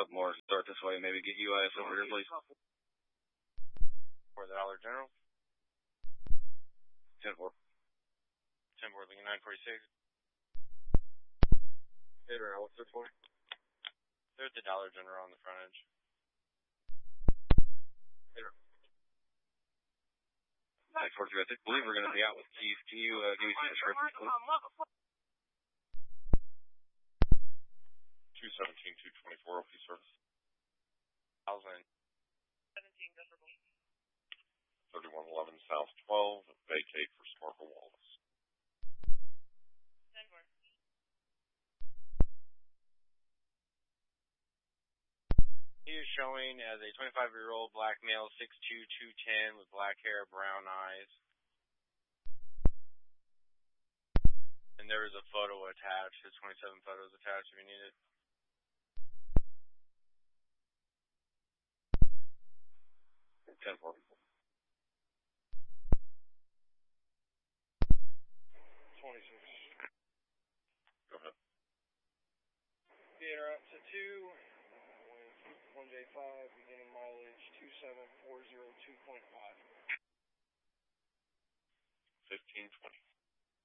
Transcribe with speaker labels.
Speaker 1: couple more. Start this way. Maybe get UIS over here, please.
Speaker 2: For the Dollar General.
Speaker 1: 10-4.
Speaker 2: 10-4, looking 946.
Speaker 1: Peter, what's this for?
Speaker 2: They're at the Dollar General on the front edge.
Speaker 1: Peter. 943, I believe we're going to be out with Keith. Can you give me some description, please?
Speaker 2: 217-224, OP service. 1000.
Speaker 3: 17, Gusherville.
Speaker 2: 3111 South 12, vacate for Sparkle Wallace.
Speaker 3: 10-4.
Speaker 2: He is showing as a 25-year-old black male, 6'2", 210, with black hair, brown eyes. And there is a photo attached. There's 27 photos attached if you need it.
Speaker 1: Ten four.
Speaker 3: 26.
Speaker 2: Go ahead.
Speaker 3: Theater up to 2, with 1J5, beginning mileage 27402.5.
Speaker 2: 1520.